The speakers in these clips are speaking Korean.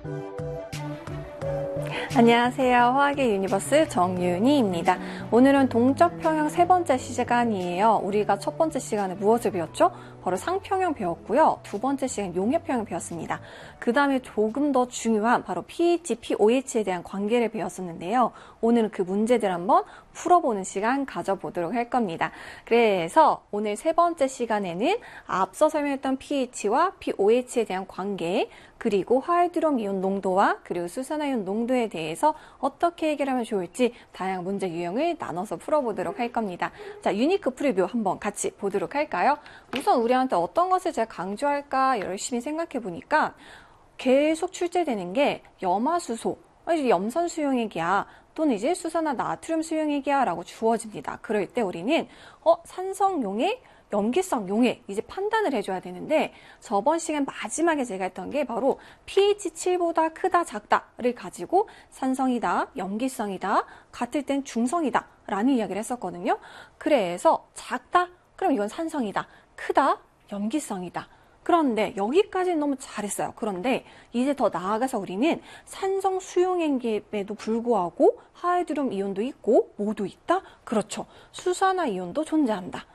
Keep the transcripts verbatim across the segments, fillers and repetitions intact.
안녕하세요. 화학의 유니버스 정윤희입니다. 오늘은 동적 평형 세 번째 시간이에요. 우리가 첫 번째 시간에 무엇을 배웠죠? 바로 상평형 배웠고요. 두 번째 시간 용해평형 배웠습니다. 그 다음에 조금 더 중요한 바로 pH, pOH에 대한 관계를 배웠었는데요. 오늘은 그 문제들 한번 풀어보는 시간 가져보도록 할 겁니다. 그래서 오늘 세 번째 시간에는 앞서 설명했던 pH와 pOH에 대한 관계, 그리고 화이드롬 이온 농도와 그리고 수산화이온 농도에 대해서 어떻게 해결하면 좋을지 다양한 문제 유형을 나눠서 풀어보도록 할 겁니다. 자, 유니크 프리뷰 한번 같이 보도록 할까요? 우선 우리한테 어떤 것을 제가 강조할까 열심히 생각해 보니까 계속 출제되는 게 염화수소, 염선 수용액이야, 또는 이제 수산화 나트륨 수용액이야 라고 주어집니다. 그럴 때 우리는 어 산성용액, 염기성 용액 이제 판단을 해줘야 되는데, 저번 시간 마지막에 제가 했던 게 바로 pH 칠보다 크다 작다를 가지고 산성이다, 염기성이다, 같을 땐 중성이다 라는 이야기를 했었거든요. 그래서 작다? 그럼 이건 산성이다. 크다? 염기성이다. 그런데 여기까지는 너무 잘했어요. 그런데 이제 더 나아가서 우리는 산성 수용액임에도 불구하고 하이드롬 이온도 있고 뭐도 있다? 그렇죠. 수산화 이온도 존재한다.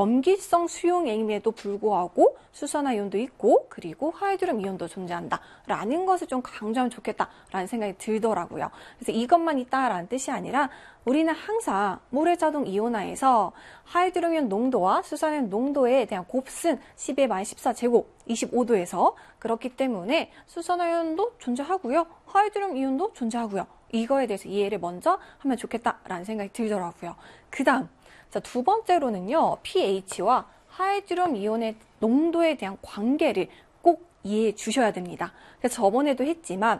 염기성 수용액임에도 불구하고 수산화이온도 있고 그리고 하이드롬 이온도 존재한다 라는 것을 좀 강조하면 좋겠다라는 생각이 들더라고요. 그래서 이것만 있다라는 뜻이 아니라 우리는 항상 모래자동 이온화에서 하이드롬 이온 농도와 수산화이온 농도에 대한 곱슨 십의 마이너스 십사 제곱 이십오 도에서 그렇기 때문에 수산화이온도 존재하고요. 하이드롬 이온도 존재하고요. 이거에 대해서 이해를 먼저 하면 좋겠다라는 생각이 들더라고요. 그 다음 자, 두 번째로는요, pH와 하이드롬 이온의 농도에 대한 관계를 꼭 이해해 주셔야 됩니다. 그래서 저번에도 했지만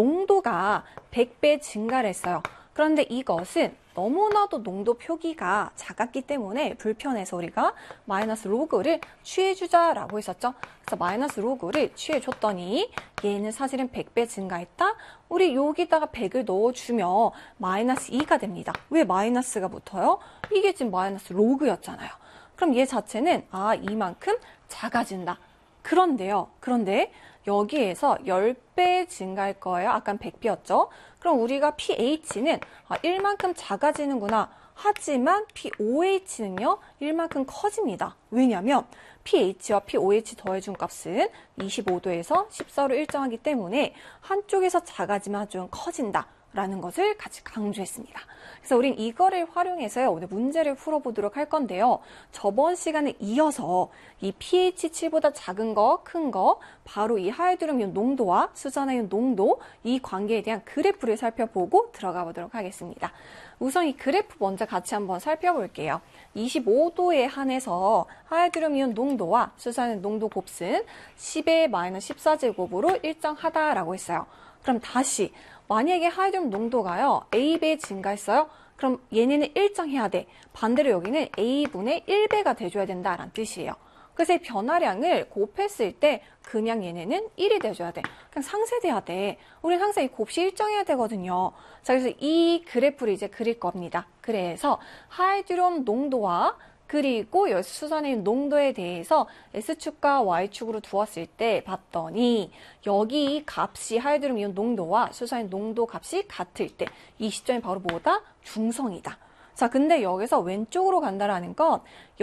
농도가 백 배 증가를 했어요. 그런데 이것은 너무나도 농도 표기가 작았기 때문에 불편해서 우리가 마이너스 로그를 취해주자라고 했었죠. 그래서 마이너스 로그를 취해줬더니 얘는 사실은 백 배 증가했다. 우리 여기다가 백을 넣어주면 마이너스 이가 됩니다. 왜 마이너스가 붙어요? 이게 지금 마이너스 로그였잖아요. 그럼 얘 자체는 아 이만큼 작아진다. 그런데요. 그런데 여기에서 십 배 증가할 거예요. 아까 백 배였죠. 그럼 우리가 pH는 아, 일만큼 작아지는구나. 하지만 pOH는요. 일만큼 커집니다. 왜냐하면 pH와 pOH 더해준 값은 이십오 도에서 십사로 일정하기 때문에 한쪽에서 작아지면 한쪽은 커진다. 라는 것을 같이 강조했습니다. 그래서 우린 이거를 활용해서 오늘 문제를 풀어보도록 할 건데요. 저번 시간에 이어서 이 pH 칠보다 작은 거, 큰 거, 바로 이 하이드롬 이온 농도와 수산화이온 농도, 이 관계에 대한 그래프를 살펴보고 들어가 보도록 하겠습니다. 우선 이 그래프 먼저 같이 한번 살펴볼게요. 이십오 도에 한해서 하이드롬 이온 농도와 수산화이온 농도 곱은 십의 마이너스 십사 제곱으로 일정하다라고 했어요. 그럼 다시 만약에 하이드롬 농도가요, A배 증가했어요? 그럼 얘네는 일정해야 돼. 반대로 여기는 A분의 일 배가 돼줘야 된다라는 뜻이에요. 그래서 이 변화량을 곱했을 때 그냥 얘네는 일이 돼줘야 돼. 그냥 상쇄돼야 돼. 우리는 항상 이 곱이 일정해야 되거든요. 자, 그래서 이 그래프를 이제 그릴 겁니다. 그래서 하이드롬 농도와 그리고 수산화이온 농도에 대해서 S축과 Y축으로 두었을 때 봤더니 여기 값이 하이드롬 이온 농도와 수산화이온 농도 값이 같을 때 이 시점이 바로 뭐다? 중성이다. 자, 근데 여기서 왼쪽으로 간다라는 건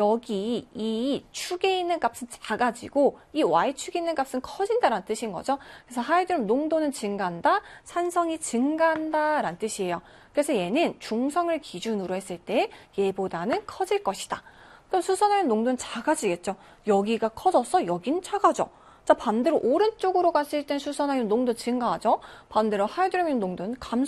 여기 이 축에 있는 값은 작아지고 이 Y축에 있는 값은 커진다라는 뜻인 거죠. 그래서 하이드롬 농도는 증가한다, 산성이 증가한다라는 뜻이에요. 그래서 얘는 중성을 기준으로 했을 때 얘보다는 커질 것이다. 그럼 수산화이온 농도는 작아지겠죠. 여기가 커졌어? 여긴 작아져. 자, 반대로 오른쪽으로 갔을 땐 수산화이온 농도 증가하죠. 반대로 하이드롬 이온 농도는 감소